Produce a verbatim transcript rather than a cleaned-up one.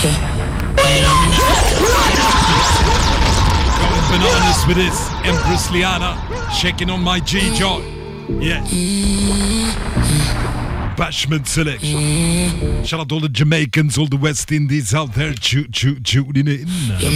Okay. Going bananas with this. Empress Liana. Checking on my G-Joy. Yeah. Bashment selection. Shout out to all the Jamaicans, all the West Indies out there tuning in.